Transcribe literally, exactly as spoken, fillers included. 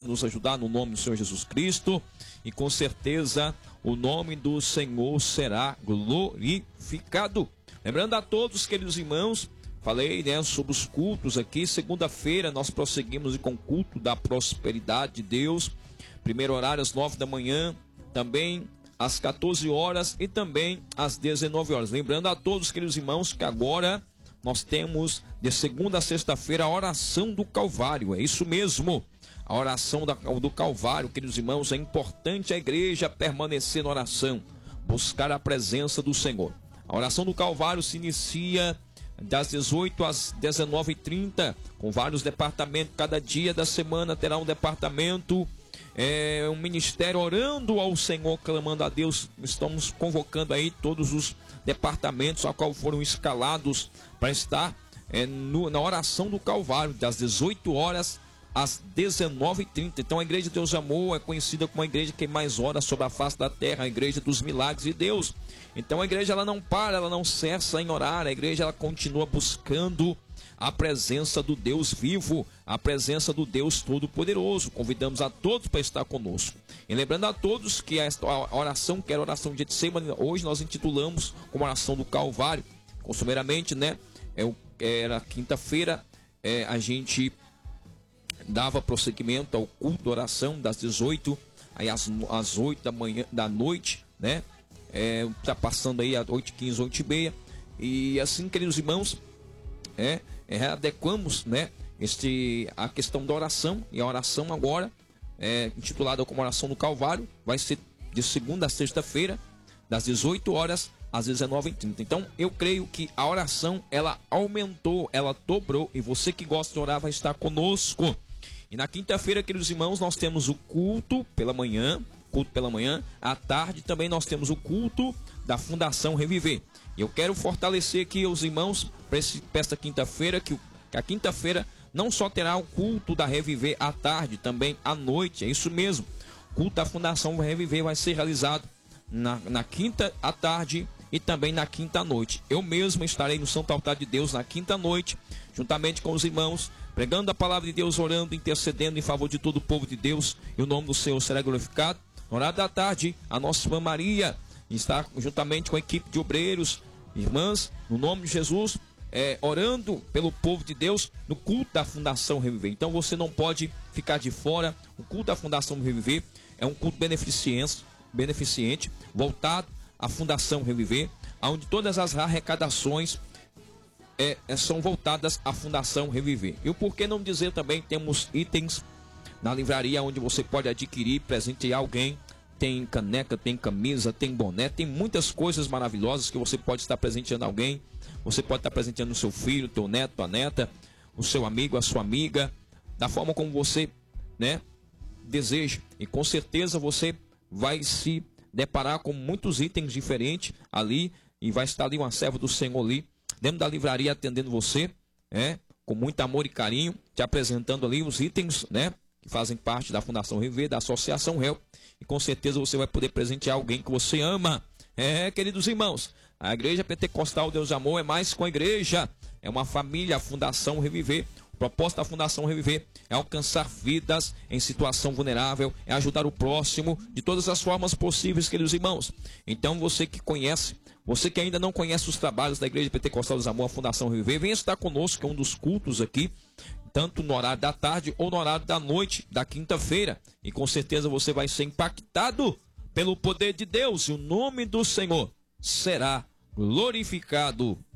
nos ajudar no nome do Senhor Jesus Cristo. E com certeza o nome do Senhor será glorificado. Lembrando a todos, queridos irmãos, falei, né, sobre os cultos aqui. Segunda-feira nós prosseguimos com o culto da prosperidade de Deus. Primeiro horário às nove da manhã, também às quatorze horas e também às dezenove horas. Lembrando a todos, queridos irmãos, que agora nós temos de segunda a sexta-feira a oração do Calvário. É isso mesmo, a oração do Calvário, queridos irmãos. É importante a igreja permanecer na oração, buscar a presença do Senhor. A oração do Calvário se inicia das dezoito às dezenove e trinta, com vários departamentos. Cada dia da semana terá um departamento, é, um ministério orando ao Senhor, clamando a Deus. Estamos convocando aí todos os departamentos a qual foram escalados para estar é, no, na oração do Calvário, das dezoito horas às dezenove e trinta. Então a Igreja de Deus Amor é conhecida como a igreja que mais ora sobre a face da terra, a igreja dos milagres de Deus. Então a igreja ela não para, ela não cessa em orar. A igreja ela continua buscando a presença do Deus vivo, a presença do Deus Todo-Poderoso. Convidamos a todos para estar conosco. E lembrando a todos que esta oração, que era a oração de Getsemane, hoje nós intitulamos como oração do Calvário. Costumeiramente, né, era quinta-feira, é, a gente dava prosseguimento ao culto da oração das dezoito aí às, às oito da manhã, da noite, né? É, tá passando aí às oito e quinze, oito e meia. E assim, queridos irmãos, é, é, adequamos, né, este, a questão da oração. E a oração agora, é, intitulada como oração do Calvário, vai ser de segunda a sexta-feira, das dezoito horas às dezenove e trinta. Então eu creio que a oração ela aumentou, ela dobrou. E você que gosta de orar vai estar conosco. E na quinta-feira, queridos irmãos, nós temos o culto pela manhã, culto pela manhã, à tarde também nós temos o culto da Fundação Reviver. E eu quero fortalecer aqui os irmãos para esta quinta-feira, que, que a quinta-feira não só terá o culto da Reviver à tarde, também à noite. É isso mesmo, o culto da Fundação Reviver vai ser realizado na, na quinta à tarde e também na quinta à noite. Eu mesmo estarei no Santo Altar de Deus na quinta à noite, juntamente com os irmãos, pregando a palavra de Deus, orando, intercedendo em favor de todo o povo de Deus, e o nome do Senhor será glorificado. No horário da tarde, a nossa irmã Maria está juntamente com a equipe de obreiros, irmãs, no nome de Jesus, é, orando pelo povo de Deus no culto da Fundação Reviver. Então você não pode ficar de fora. O culto da Fundação Reviver é um culto beneficente, beneficente voltado à Fundação Reviver, onde todas as arrecadações é, são voltadas à Fundação Reviver. E o porquê não dizer também, temos itens na livraria onde você pode adquirir, presentear alguém. Tem caneca, tem camisa, tem boné, tem muitas coisas maravilhosas que você pode estar presenteando alguém. Você pode estar presenteando o seu filho, teu neto, tua neta, o seu amigo, a sua amiga, da forma como você, né, deseja. E com certeza você vai se deparar com muitos itens diferentes ali, e vai estar ali uma serva do Senhor ali, dentro da livraria, atendendo você, é, com muito amor e carinho, te apresentando ali os itens, né, que fazem parte da Fundação Reviver, da Associação R E L, e com certeza você vai poder presentear alguém que você ama. É, queridos irmãos, a Igreja Pentecostal Deus Amor é mais com a igreja, é uma família, a Fundação Reviver. O propósito da Fundação Reviver é alcançar vidas em situação vulnerável, é ajudar o próximo de todas as formas possíveis, queridos irmãos. Então você que conhece, você que ainda não conhece os trabalhos da Igreja Pentecostal Deus Amor, a Fundação Reviver, venha estar conosco, que é um dos cultos aqui, tanto no horário da tarde ou no horário da noite da quinta-feira. E com certeza você vai ser impactado pelo poder de Deus, e o nome do Senhor será glorificado.